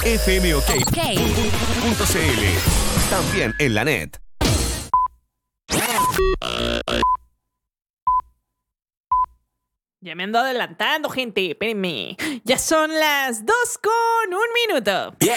fmok.cl. También en la net. Ya me ando adelantando, gente. Espérenme. Ya son las 2:01. Yeah.